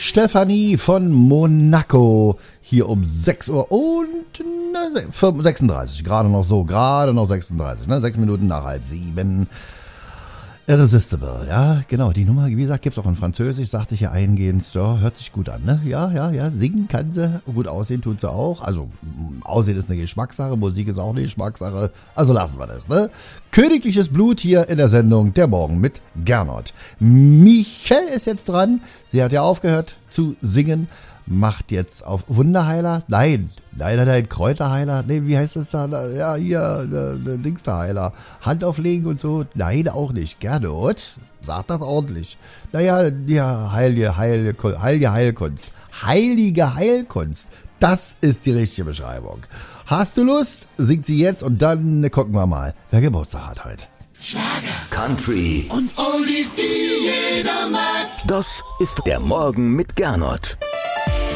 Stefanie von Monaco hier um 6 Uhr und 36, gerade noch 36, ne? 6 Minuten nach 6:30. Irresistible, ja, genau, die Nummer, wie gesagt, gibt's auch in Französisch, sagte ich ja eingehend, ja, hört sich gut an, ne? Ja, singen kann sie, gut aussehen tut sie auch, also Aussehen ist eine Geschmackssache, Musik ist auch eine Geschmackssache, also lassen wir das, ne? Königliches Blut hier in der Sendung Der Morgen mit Gernot. Michelle ist jetzt dran, sie hat ja aufgehört zu singen, macht jetzt auf Wunderheiler, nein, Kräuterheiler, nee, wie heißt das da, ja, hier, Dingsterheiler, Hand auflegen und so, nein, auch nicht, Gernot, sag das ordentlich, naja, ja, heilige Heilkunst, das ist die richtige Beschreibung. Hast du Lust? Singt sie jetzt und dann gucken wir mal, wer Geburtstag hat heute. Schlager, Country und Oldies, die jeder mag. Das ist der Morgen mit Gernot.